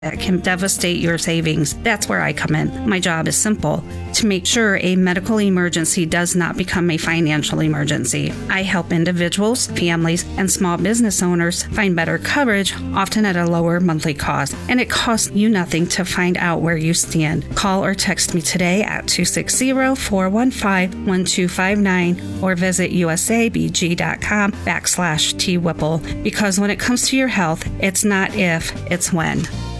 that can devastate your savings. That's where I come in. My job is simple: to make sure a medical emergency does not become a financial emergency. I help individuals, families, and small business owners find better coverage, often at a lower monthly cost. And it costs you nothing to find out where you stand. Call or text me today at 260-415-1259 or visit usabg.com/TWhipple. Because when it comes to your health, it's not if, it's when.